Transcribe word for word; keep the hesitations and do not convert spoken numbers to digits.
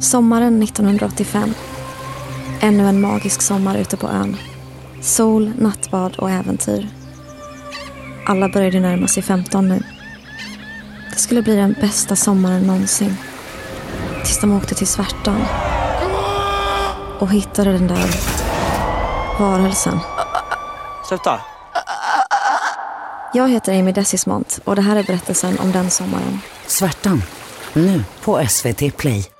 Sommaren nittonhundraåttiofem. Ännu en magisk sommar ute på ön. Sol, nattbad och äventyr. Alla började närma sig femton nu. Det skulle bli den bästa sommaren någonsin. Tills de åkte till Svärtan. Och hittade den där varelsen. Sluta. Jag heter Amy Desismont och det här är berättelsen om den sommaren. Svärtan, nu på S V T Play.